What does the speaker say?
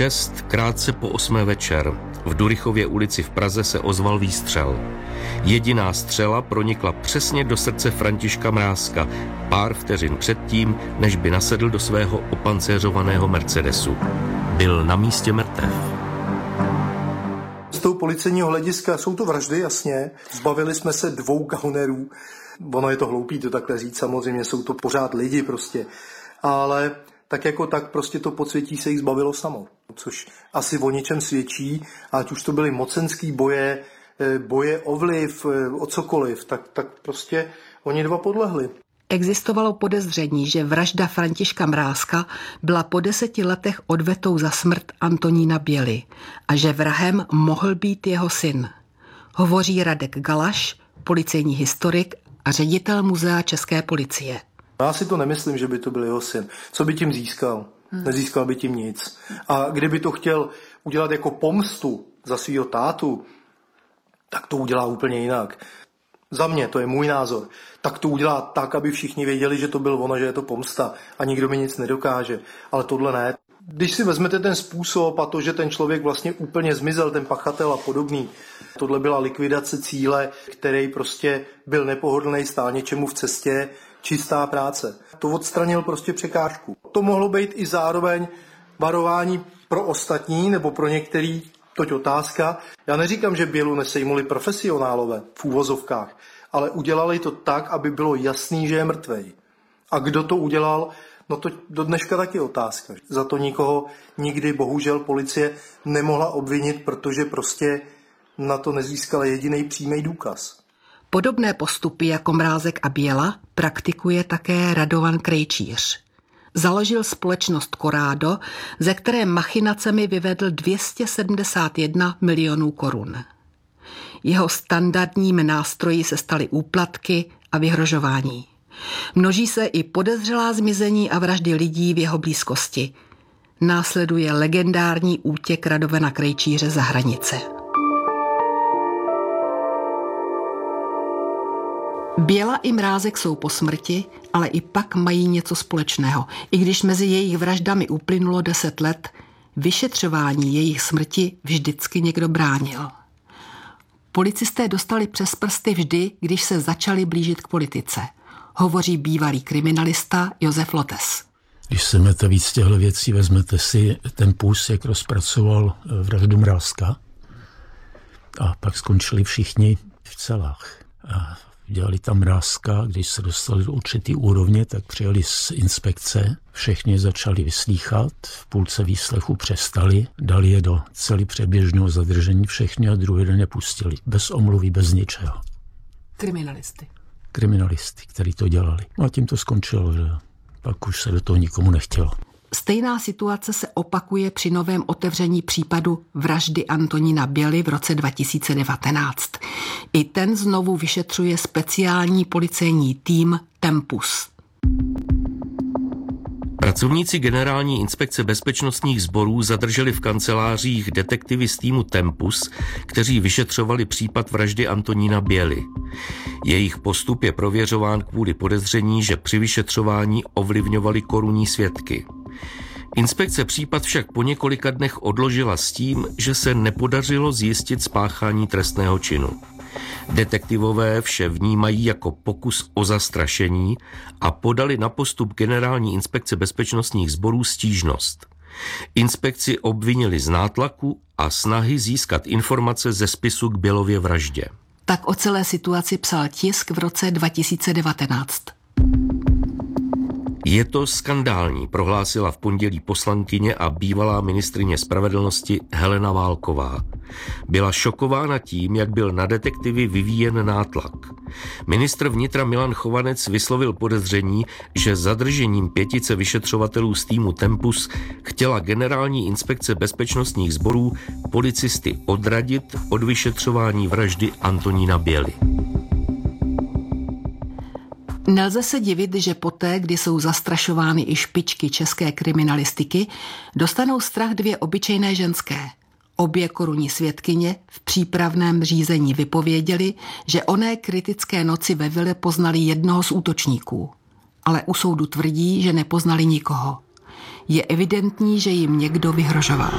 6, krátce po 8 večer. V Durychově ulici v Praze se ozval výstřel. Jediná střela pronikla přesně do srdce Františka Mrázka, pár vteřin předtím, než by nasedl do svého opancéřovaného Mercedesu. Byl na místě mrtev. Z toho policejního hlediska jsou to vraždy, jasně. Zbavili jsme se 2 gaunerů. Ono je to hloupý to takhle říct, samozřejmě jsou to pořád lidi prostě. Ale tak jako tak prostě to podsvětí se jich zbavilo samo. Což asi o něčem svědčí, ať už to byly mocenský boje o vliv, o cokoliv, tak prostě oni 2 podlehli. Existovalo podezření, že vražda Františka Mrázka byla po 10 letech odvetou za smrt Antonína Běly a že vrahem mohl být jeho syn. Hovoří Radek Galaš, policejní historik a ředitel Muzea České policie. Já si to nemyslím, že by to byl jeho syn. Co by tím získal? Nezískal by tím nic. A kdyby to chtěl udělat jako pomstu za svýho tátu, tak to udělá úplně jinak. Za mě, to je můj názor, tak to udělá tak, aby všichni věděli, že to byl ono, že je to pomsta a nikdo mi nic nedokáže. Ale tohle ne. Když si vezmete ten způsob a to, že ten člověk vlastně úplně zmizel, ten pachatel a podobný, tohle byla likvidace cíle, který prostě byl nepohodlný, stál něčemu v cestě, čistá práce. To odstranil prostě překážku. To mohlo být i zároveň varování pro ostatní nebo pro některý, toť otázka. Já neříkám, že Bělu nesejmuli profesionálové v úvozovkách, ale udělali to tak, aby bylo jasný, že je mrtvej. A kdo to udělal, no to do dneška taky otázka. Za to nikoho nikdy bohužel policie nemohla obvinit, protože prostě na to nezískala jediný přímý důkaz. Podobné postupy jako Mrázek a Běla praktikuje také Radovan Krejčíř. Založil společnost Corrado, ze které machinacemi vyvedl 271 milionů korun. Jeho standardním nástroji se staly úplatky a vyhrožování. Množí se i podezřelá zmizení a vraždy lidí v jeho blízkosti. Následuje legendární útěk Radovana Krejčíře za hranice. Běla i Mrázek jsou po smrti, ale i pak mají něco společného. I když mezi jejich vraždami uplynulo 10 let, vyšetřování jejich smrti vždycky někdo bránil. Policisté dostali přes prsty vždy, když se začali blížit k politice. Hovoří bývalý kriminalista Josef Lotes. Když se vezmete víc těchto věcí, vezmete si ten Pus, jak rozpracoval vraždu Mrázka a pak skončili všichni v celách. A dělali tam Mrázka, když se dostali do určitý úrovně, tak přijeli z inspekce, všechny začali vyslýchat, v půlce výslechu přestali, dali je do celý předběžného zadržení všechny a druhý den je pustili, bez omluvy, bez ničeho. Kriminalisty, kteří to dělali. No a tím to skončilo, že pak už se do toho nikomu nechtělo. Stejná situace se opakuje při novém otevření případu vraždy Antonína Běly v roce 2019. I ten znovu vyšetřuje speciální policejní tým Tempus. Pracovníci Generální inspekce bezpečnostních sborů zadrželi v kancelářích detektivy z týmu Tempus, kteří vyšetřovali případ vraždy Antonína Běly. Jejich postup je prověřován kvůli podezření, že při vyšetřování ovlivňovali korunní svědky. Inspekce případ však po několika dnech odložila s tím, že se nepodařilo zjistit spáchání trestného činu. Detektivové vše vnímají jako pokus o zastrašení a podali na postup Generální inspekce bezpečnostních sborů stížnost. Inspekci obvinili z nátlaku a snahy získat informace ze spisu k Bělově vraždě. Tak o celé situaci psal Tisk v roce 2019. Je to skandální, prohlásila v pondělí poslankyně a bývalá ministryně spravedlnosti Helena Válková. Byla šokována tím, jak byl na detektivy vyvíjen nátlak. Ministr vnitra Milan Chovanec vyslovil podezření, že zadržením 5 vyšetřovatelů z týmu Tempus chtěla Generální inspekce bezpečnostních sborů policisty odradit od vyšetřování vraždy Antonína Běly. Nelze se divit, že poté, kdy jsou zastrašovány i špičky české kriminalistiky, dostanou strach 2 obyčejné ženské. Obě korunní svědkyně v přípravném řízení vypověděly, že oné kritické noci ve vile poznali jednoho z útočníků. Ale u soudu tvrdí, že nepoznali nikoho. Je evidentní, že jim někdo vyhrožoval.